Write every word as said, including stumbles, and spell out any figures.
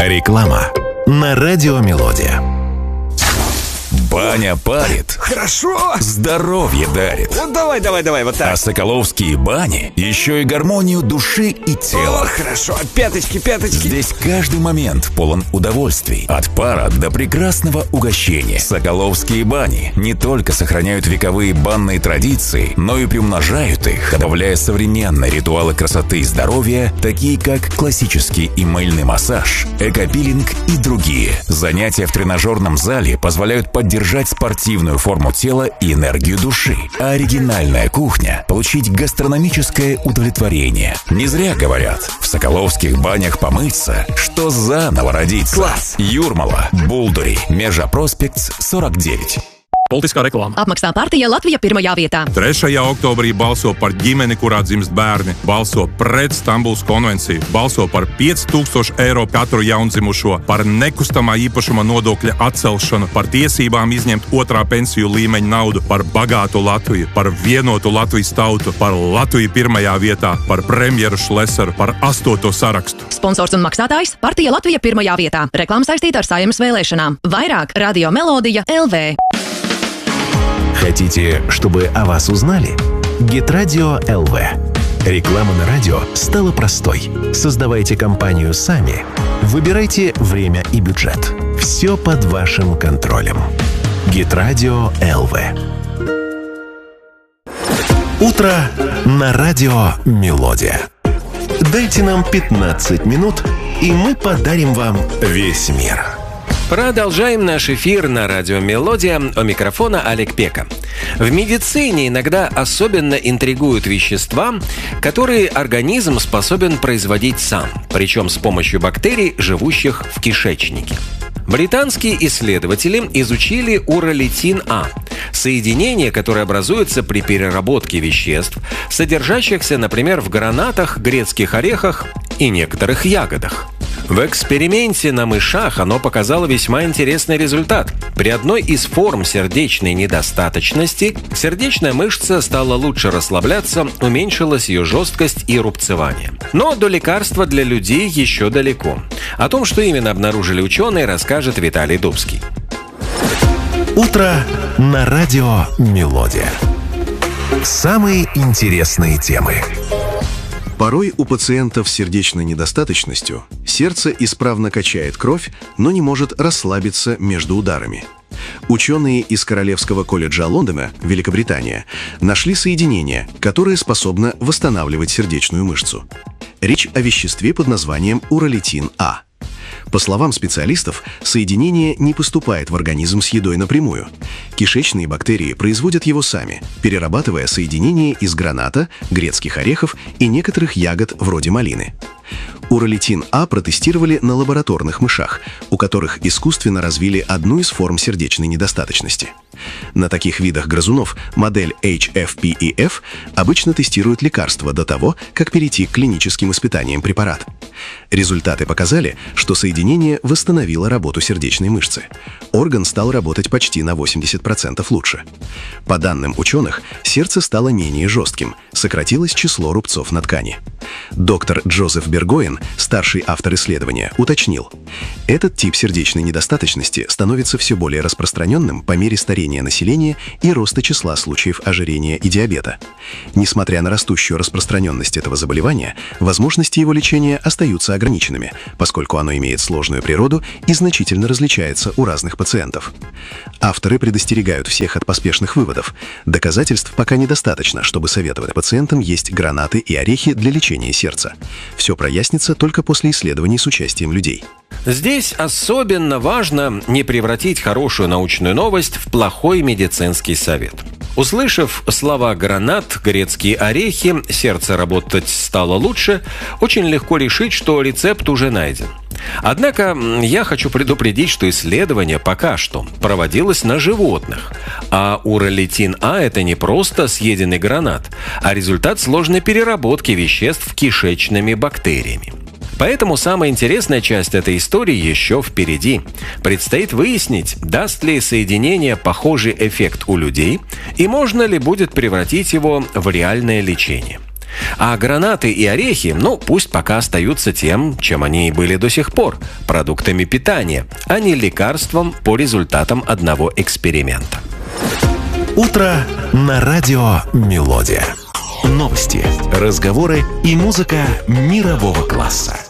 Реклама на радио «Мелодия». Баня парит. Хорошо. Здоровье дарит. Вот давай, давай, давай, вот так. А соколовские бани еще и гармонию души и тела. О, хорошо. Пяточки, пяточки. Здесь каждый момент полон удовольствий. От пара до прекрасного угощения. Соколовские бани не только сохраняют вековые банные традиции, но и приумножают их, добавляя современные ритуалы красоты и здоровья, такие как классический и мыльный массаж, экопилинг и другие. Занятия в тренажерном зале позволяют поддержать спортивную форму тела и энергию души. А оригинальная кухня – получить гастрономическое удовлетворение. Не зря говорят, в соколовских банях помыться, что заново родиться. Класс! Юрмала, Булдури, Mežaprospekts сорок девять. Politiskā reklāma. Apmaksā partija Latvija pirmajā vietā. trešajā oktobrī balso par ģimeni, kurā dzimst bērni. Balso pret Stambulas konvenciju. Balso par pieci tūkstoši eiro katru jaundzimušo. Par nekustamā īpašuma nodokļa atcelšanu. Par tiesībām izņemt otrā pensiju līmeņa naudu. Par bagātu Latviju. Par vienotu Latvijas tautu. Par Latviju pirmajā vietā. Par premjeru Šlesaru. Par astoto sarakstu. Sponsors un maksātājs partija Latvija pirmajā vietā. Reklāma saistīta ar Saeimas vēlēšanām. Vairāk Radio Melodija эл ви. Хотите, чтобы о вас узнали? Гитрадио эл ви. Реклама на радио стала простой. Создавайте компанию сами. Выбирайте время и бюджет. Все под вашим контролем. Гитрадио эл ви. Утро на радио «Мелодия». Дайте нам пятнадцать минут, и мы подарим вам весь мир. Продолжаем наш эфир на радио «Мелодия». У микрофона Олег Пека. В медицине иногда особенно интригуют вещества, которые организм способен производить сам, причем с помощью бактерий, живущих в кишечнике. Британские исследователи изучили уролитин А – соединение, которое образуется при переработке веществ, содержащихся, например, в гранатах, грецких орехах и некоторых ягодах. В эксперименте на мышах оно показало весьма интересный результат. При одной из форм сердечной недостаточности сердечная мышца стала лучше расслабляться, уменьшилась ее жесткость и рубцевание. Но до лекарства для людей еще далеко. О том, что именно обнаружили ученые, расскажет Виталий Дубский. Утро на радио «Мелодия». Самые интересные темы. Порой у пациентов с сердечной недостаточностью сердце исправно качает кровь, но не может расслабиться между ударами. Ученые из Королевского колледжа Лондона, Великобритания, нашли соединение, которое способно восстанавливать сердечную мышцу. Речь о веществе под названием уролитин А. По словам специалистов, соединение не поступает в организм с едой напрямую. Кишечные бактерии производят его сами, перерабатывая соединение из граната, грецких орехов и некоторых ягод вроде малины. Уролитин А протестировали на лабораторных мышах, у которых искусственно развили одну из форм сердечной недостаточности. На таких видах грызунов модель эйч эф пи и эф обычно тестируют лекарства до того, как перейти к клиническим испытаниям препарата. Результаты показали, что соединение восстановило работу сердечной мышцы. Орган стал работать почти на восемьдесят процентов лучше. По данным ученых, сердце стало менее жестким, сократилось число рубцов на ткани. Доктор Джозеф Бергоен, старший автор исследования, уточнил: этот тип сердечной недостаточности становится все более распространенным по мере старения населения и роста числа случаев ожирения и диабета. Несмотря на растущую распространенность этого заболевания, возможности его лечения остаются ограниченными, поскольку оно имеет сложную природу и значительно различается у разных пациентов. Авторы предостерегают всех от поспешных выводов. Доказательств пока недостаточно, чтобы советовать пациентам есть гранаты и орехи для лечения сердца. Все прояснится только после исследований с участием людей. Здесь особенно важно не превратить хорошую научную новость в плохой медицинский совет. Услышав слова «гранат», «грецкие орехи», «сердце работать стало лучше», очень легко решить, что рецепт уже найден. Однако я хочу предупредить, что исследование пока что проводилось на животных, а уролитин А – это не просто съеденный гранат, а результат сложной переработки веществ кишечными бактериями. Поэтому самая интересная часть этой истории еще впереди. Предстоит выяснить, даст ли соединение похожий эффект у людей и можно ли будет превратить его в реальное лечение. А гранаты и орехи, ну, пусть пока остаются тем, чем они и были до сих пор – продуктами питания, а не лекарством по результатам одного эксперимента. Утро на радио «Мелодия». Новости, разговоры и музыка мирового класса.